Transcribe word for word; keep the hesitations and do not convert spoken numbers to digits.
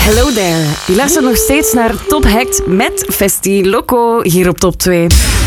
Hello there. Je luistert nog steeds naar Top Hacked met Festi Loco hier op Top twee.